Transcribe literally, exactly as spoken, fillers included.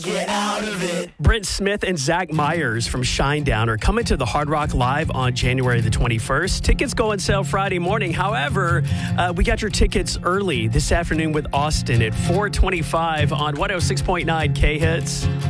Get out of it. Brent Smith and Zach Myers from Shinedown are coming to the Hard Rock Live on January the twenty-first. Tickets go on sale Friday morning. However, uh, we got your tickets early this afternoon with Austin at four twenty-five on one oh six point nine K-Hits.